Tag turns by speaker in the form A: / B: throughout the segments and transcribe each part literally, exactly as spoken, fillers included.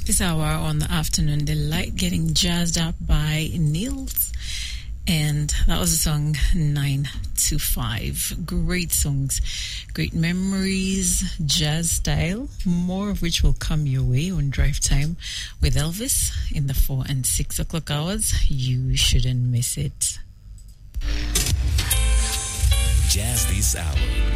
A: This hour on the Afternoon Delight, getting jazzed up by Nils. And that was the song nine to five. Great songs, great memories, jazz style, more of which will come your way on Drive Time with Elvis in the four and six o'clock hours. You shouldn't miss it.
B: Jazz this hour.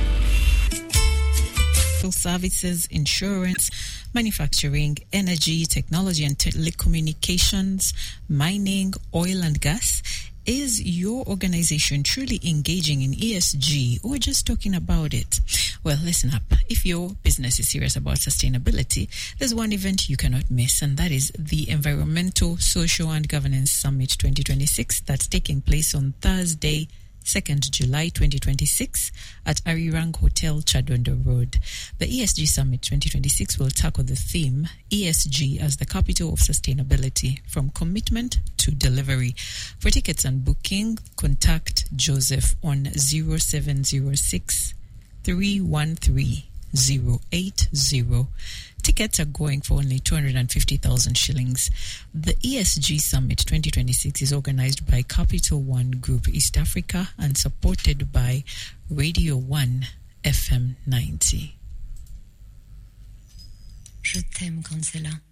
A: Services, insurance, manufacturing, energy, technology and telecommunications, mining, oil and gas. Is your organization truly engaging in E S G or just talking about it? Well, listen up. If your business is serious about sustainability, there's one event you cannot miss, and that is the Environmental, Social and Governance Summit twenty twenty-six that's taking place on Thursday, second of July twenty twenty-six at Arirang Hotel, Chadondo Road. The E S G Summit twenty twenty-six will tackle the theme E S G as the capital of sustainability, from commitment to delivery. For tickets and booking, contact Joseph on zero seven zero six, three one three, zero eight zero. Tickets are going for only two hundred fifty thousand shillings. The E S G Summit twenty twenty-six is organized by Capital One Group East Africa and supported by Radio One F M ninety.
C: Je t'aime, Cancela.